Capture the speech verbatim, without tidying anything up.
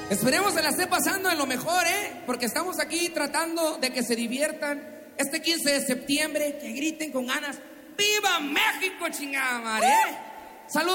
Esperemos se la esté pasando en lo mejor, ¿eh? Porque estamos aquí tratando de que se diviertan. Este quince de septiembre, que griten con ganas. ¡Viva México, chingada madre! ¿eh? Saludos.